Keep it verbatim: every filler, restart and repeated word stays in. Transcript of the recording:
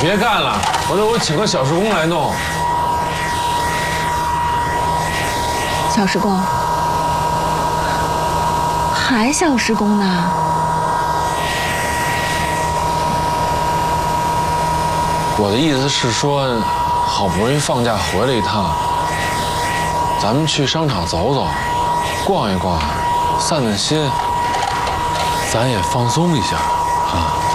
别干了，回头我请个小时工来弄。 小时工，还小时工呢？ 我的意思是说，好不容易放假回来一趟，咱们去商场走走，逛一逛，散散心，咱也放松一下啊。